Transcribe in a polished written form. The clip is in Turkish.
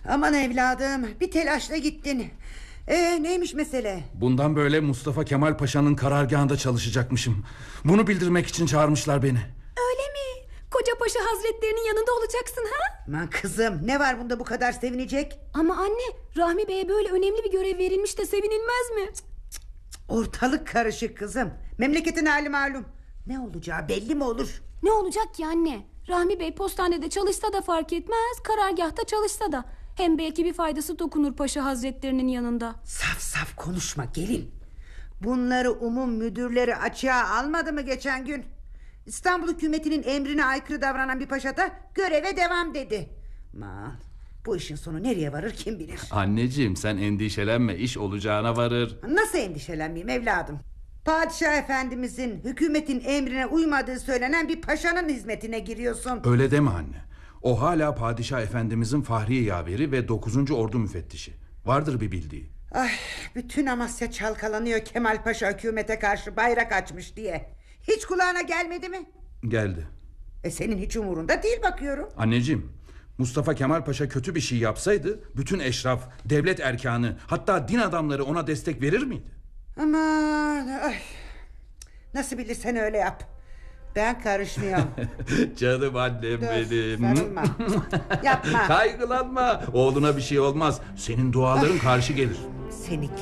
Aman evladım, bir telaşla gittin. Neymiş mesele? Bundan böyle Mustafa Kemal Paşa'nın karargahında çalışacakmışım. Bunu bildirmek için çağırmışlar beni. Öyle mi? Koca Paşa Hazretlerinin yanında olacaksın ha? Aman kızım, ne var bunda bu kadar sevinecek? Ama anne, Rahmi Bey'e böyle önemli bir görev verilmiş de sevinilmez mi? Ortalık karışık kızım. Memleketin hali malum. Ne olacağı belli mi olur? Ne olacak ki anne? Rahmi Bey postanede çalışsa da fark etmez, karargahta çalışsa da. Hem belki bir faydası dokunur Paşa Hazretlerinin yanında. Saf saf konuşma gelin. Bunları umum müdürleri açığa almadı mı geçen gün? İstanbul hükümetinin emrine aykırı davranan bir paşa da göreve devam dedi. Aman, bu işin sonu nereye varır kim bilir. Anneciğim, sen endişelenme, iş olacağına varır. Nasıl endişelenmeyeyim evladım? Padişah efendimizin hükümetin emrine uymadığı söylenen bir paşanın hizmetine giriyorsun. Öyle deme anne. O hala Padişah Efendimizin Fahriye Yaveri ve 9. Ordu müfettişi. Vardır bir bildiği. Ay, bütün Amasya çalkalanıyor Kemal Paşa hükümete karşı bayrak açmış diye. Hiç kulağına gelmedi mi? Geldi. Senin hiç umurunda değil bakıyorum. Anneciğim, Mustafa Kemal Paşa kötü bir şey yapsaydı bütün eşraf, devlet erkanı, hatta din adamları ona destek verir miydi? Aman ay. Nasıl bilirsen öyle yap. Ben karışmıyorum. Canım annem benim. Sarılma. Yapma. Kaygılanma. Oğluna bir şey olmaz. Senin duaların karşı gelir. Seni